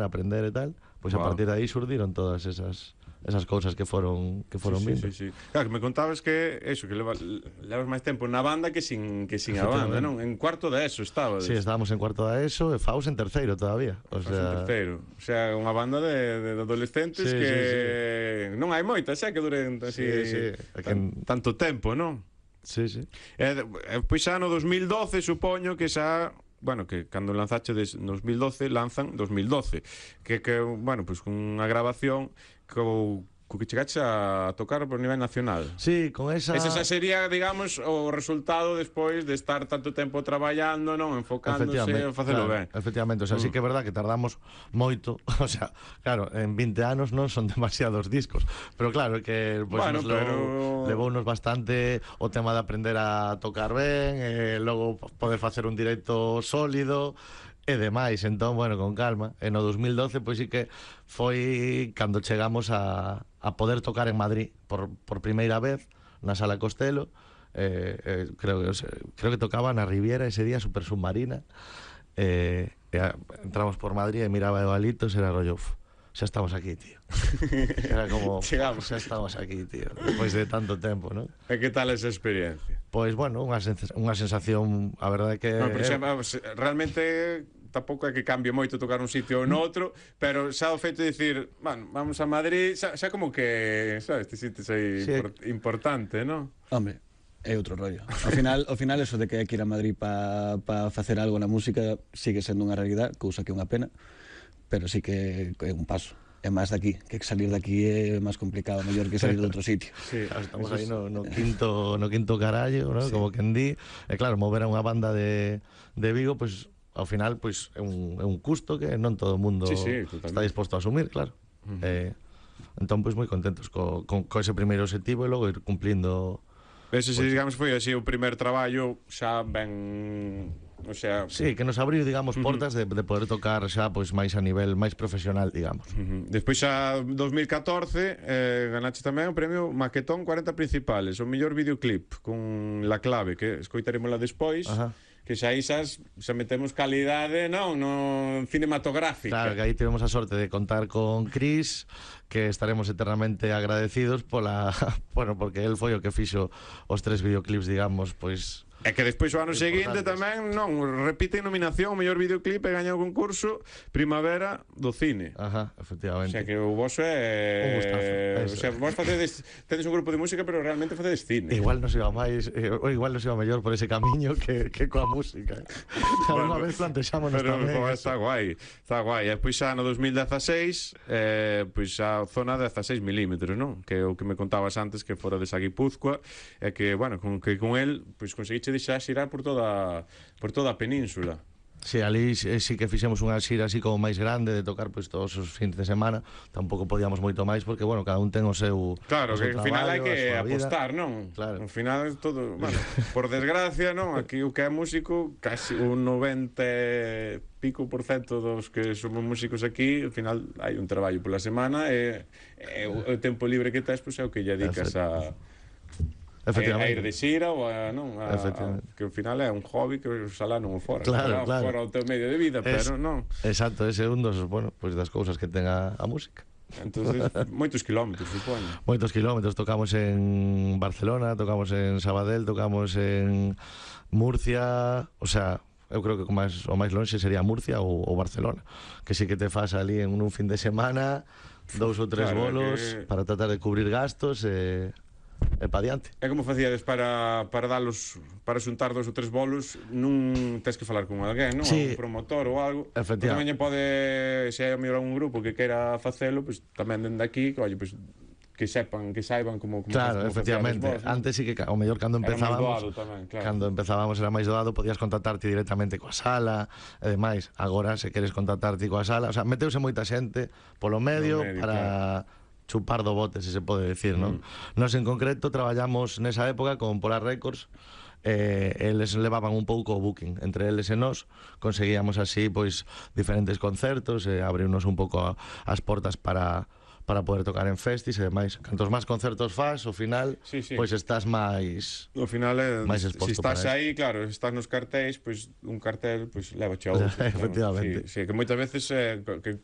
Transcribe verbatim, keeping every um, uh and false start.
aprender e tal, pois a Wow. partir de aí surdiron todas esas esas cousas que foron que foron sí, vindo. sí, sí, sí. Claro, que me contabas que eso, que leva, levas máis tempo na banda que sin que sin a banda, non? En cuarto de eso estabas. Sí, estábamos en cuarto da ESO e Faus en terceiro todavía. O Fas sea, un terceiro. O sea, unha banda de, de adolescentes Sí, que sí, non hai moitas, xa que duren así Sí, sí. tan, tanto tempo, non? sí, sí. E, e pois xa no dos mil doce supoño que xa, bueno, que cando lanzache des dos mil doce lanzan dos mil doce, que que bueno, pois con unha grabación co co que chegache a tocar por nivel nacional. Sí, con esa... Ese xa sería, digamos, o resultado despois de estar tanto tempo traballando, non, enfocándose a facelo claro, ben. efectivamente, o sea, mm. sí que é verdad que tardamos moito, o sea, claro, en vinte anos non son demasiados discos, pero claro, que pues, Bueno, nos pero... levou, levounos bastante o tema de aprender a tocar ben, e logo poder facer un directo sólido e demais, entón, bueno, con calma. E no dos mil doce, pois sí que foi cando chegamos a, a poder tocar en Madrid por, por primeira vez na Sala Costello. Eh, eh, creo, que, creo que tocaba na Riviera ese día, Super Submarina. Eh, e a, entramos por Madrid e miraba o Alitos, era rollo, uf, xa estamos aquí, tío. Era como, Chegamos. xa estamos aquí, tío, despois de tanto tempo, ¿no? E que tal esa experiencia? Pois, bueno, unha, sens unha sensación, a verdade que... No, pero xa, realmente tampouco é que cambie moito tocar un sitio ou noutro, pero xa o feito de dicir, bueno, vamos a Madrid, xa, xa como que, sabes, te sientes aí Sí. import, importante, non? Hombre, é outro rollo. Ao final, ao final eso de que hai que ir a Madrid para pa facer algo na música sigue sendo unha realidade, cousa que é unha pena, pero sí que é un paso. É máis daqui, que salir daqui é máis complicado, mellor que salir de outro sitio. Sí, Claro, estamos aí no, no quinto no quinto carallo, ¿no? Sí. Como quen di. E claro, mover a unha banda de, de Vigo, pois, pues, ao final, pois, pues, é un, é un custo que non todo o mundo Sí, sí, está disposto a asumir, claro. Uh-huh. eh, entón, pois, pues, moi contentos co, co, co ese primeiro objetivo e logo ir cumplindo. Ese, se, digamos, foi así o primer traballo xa ben... O sea... Sí, que nos abriu, digamos, portas uh-huh. de, de poder tocar xa, pois, máis a nivel máis profesional, digamos. Uh-huh. Despois xa dos mil catorce eh, ganache tamén o premio Maquetón cuarenta Principales, o mellor videoclip con La Clave, que escoitarémola despois. Ajá. Que xa aí xa, xa metemos calidade, non, no cinematográfica. Claro, que aí tivemos a sorte de contar con Cris, que estaremos eternamente agradecidos pola, bueno, porque el foi o que fixo os tres videoclips, digamos, pois... É que despois o ano seguinte tamén, non, repite nominación o mellor videoclip e gaña o concurso Primavera do Cine. Ajá, efectivamente. O sea que o vosso é... Un gustazo. O sea, vos facedes, tedes un grupo de música, pero realmente facedes cine. Igual nos iba máis, eh, ou igual nos iba mellor por ese camiño que, que coa música. Bueno, unha vez plantexámonos pero, tamén. Pero está guai, está guai. E pois xa no dos mil dezaseis, eh, pois xa zona dezaseis milímetros, non? Que é o que me contabas antes, que fora de Guipúzcoa, e que, bueno, con, que con el, pois conseguiche deixar xirar por toda, por toda a península. Sí, ali sí, sí que fixemos unha xira así como máis grande de tocar pois todos os fins de semana. Tampouco podíamos moito máis porque, bueno, cada un ten o seu Claro, o seu que ao final hai traballo, que a súa vida. apostar, non? Claro. Ao final todo, bueno, por desgracia, non? Aquí o que é músico, casi un noventa e pico por cento dos que somos músicos aquí, ao final hai un traballo pola semana e, e o, o tempo libre que tes, pois é o que lle dedicas a Efectivamente. A ir de xira ou a, non, a, a, que ao final é un hobby que oxalá non o fora. Claro, oxalá claro. fora o teu medio de vida, Es, pero non. Exacto, ese é un dos, bueno, pois das cousas que ten a, a música. Entonces, moitos kilómetros, supoño. Moitos kilómetros, tocamos en Barcelona, tocamos en Sabadell, tocamos en Murcia, o sea, eu creo que o máis, o máis lonxe sería Murcia ou, ou Barcelona, que sí que te fas ali en un fin de semana, dous ou tres Claro, bolos que... para tratar de cubrir gastos e... e pa diante. É como facíades para, para dalos, para xuntar dos ou tres bolos, non tes que falar con alguén, non? Sí. Un promotor ou algo. Efectivamente. Tamén pode, se hai mellor un grupo que queira facelo, pois pues, tamén dende aquí, que, oye, pois pues, que sepan, que saiban como, como claro, como efectivamente. vos, ¿no? Antes sí que o mellor cando empezábamos, era máis doado tamén, claro. Cando empezábamos era máis doado, podías contactarte directamente coa sala e demais. Agora se queres contactarte coa sala, o sea, meteuse moita xente polo medio, medio para claro. chupar do bote, se se pode decir, non? Mm. Nos en concreto traballamos nesa época con Polar Records. Eh, eles levaban un pouco o booking, entre eles e nós conseguíamos así pois diferentes concertos e abrirnos un pouco a, as portas para para poder tocar en festis e demais. Cantos máis concertos faz, ao final, sí, sí. pois estás máis ao final é, máis se estás para aí, claro, estás nos cartéis, pois un cartel, pois leva a outro. Efectivamente. Sí, sí, que moitas veces eh, que